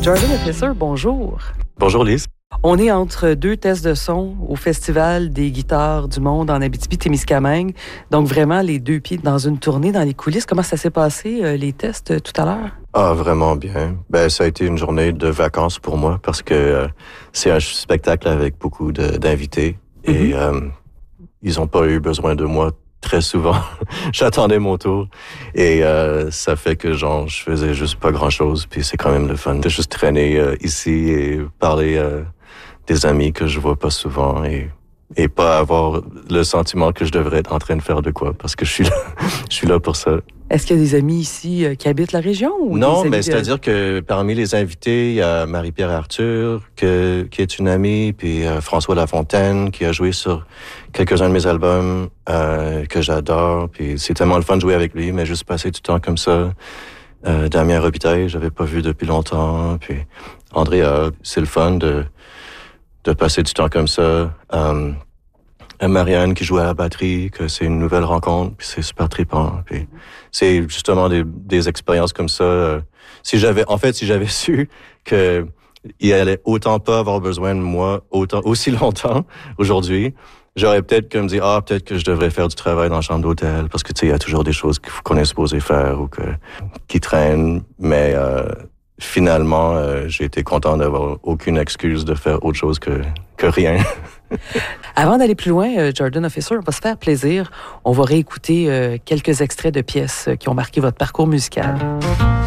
Jordan Officer, bonjour. Bonjour Lise. On est entre deux tests de son au Festival des guitares du monde en Abitibi-Témiscamingue. Donc vraiment les deux pieds dans une tournée dans les coulisses. Comment ça s'est passé, les tests, tout à l'heure? Ah, vraiment bien. Ça a été une journée de vacances pour moi parce que c'est un spectacle avec beaucoup d'invités. Et ils n'ont pas eu besoin de moi très souvent. J'attendais mon tour. Et ça fait que je faisais juste pas grand-chose. Puis c'est quand même le fun de juste traîner ici et parler des amis que je vois pas souvent et pas avoir le sentiment que je devrais être en train de faire de quoi parce que je suis là pour ça. Est-ce qu'il y a des amis ici qui habitent la région? Ou non, des amis c'est-à-dire que parmi les invités, il y a Marie-Pierre Arthur, qui est une amie, puis François Lafontaine, qui a joué sur quelques-uns de mes albums que j'adore. Puis c'est tellement le fun de jouer avec lui, mais juste passer du temps comme ça. Damien Robitaille, j'avais pas vu depuis longtemps. Puis Andrea, c'est le fun de passer du temps comme ça. Marianne qui joue à la batterie, que c'est une nouvelle rencontre, puis c'est super trippant. Puis c'est justement des expériences comme ça. Si j'avais su que il allait autant pas avoir besoin de moi aussi longtemps aujourd'hui, j'aurais peut-être me dit peut-être que je devrais faire du travail dans la chambre d'hôtel parce que tu sais il y a toujours des choses qu'on est supposé faire ou qui traînent, mais finalement j'ai été content d'avoir aucune excuse de faire autre chose que rien. Avant d'aller plus loin, Jordan Officer, on va se faire plaisir. On va réécouter quelques extraits de pièces qui ont marqué votre parcours musical.